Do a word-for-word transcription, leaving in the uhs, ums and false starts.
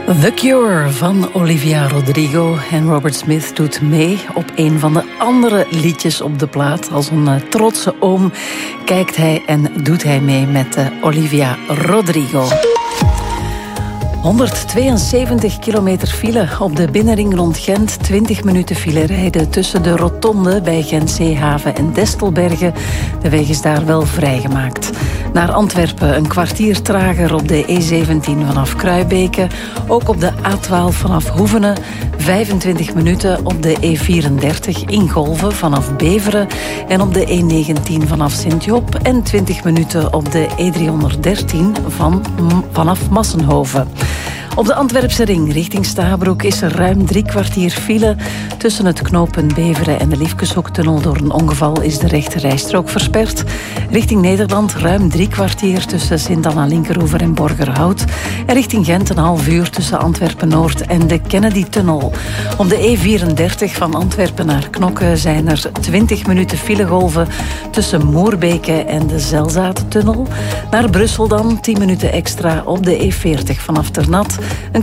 The Cure van Olivia Rodrigo. En Robert Smith doet mee op een van de andere liedjes op de plaat. Als een uh, trotse oom kijkt hij en doet hij mee met uh, Olivia Rodrigo. honderdtweeënzeventig kilometer file op de binnenring rond Gent. twintig minuten file rijden tussen de rotonde bij Gent Zeehaven en Destelbergen. De weg is daar wel vrijgemaakt. Naar Antwerpen een kwartier trager op de E zeventien vanaf Kruibeke. Ook op de A twaalf vanaf Hoevenen. vijfentwintig minuten op de E vierendertig in Golven vanaf Beveren. En op de E negentien vanaf Sint-Job. En twintig minuten op de E driehonderddertien van, vanaf Massenhoven. Op de Antwerpse ring richting Stabroek is er ruim drie kwartier file. Tussen het knooppunt Beveren en de Liefkeshoektunnel door een ongeval is de rechte rijstrook versperd. Richting Nederland ruim drie kwartier tussen Sint-Anna-Linkeroever en Borgerhout. En richting Gent een half uur tussen Antwerpen-Noord en de Kennedy-tunnel. Op de E vierendertig van Antwerpen naar Knokke zijn er twintig minuten filegolven tussen Moerbeke en de Zelzatentunnel. Naar Brussel dan tien minuten extra op de E veertig vanaf Ternat. Een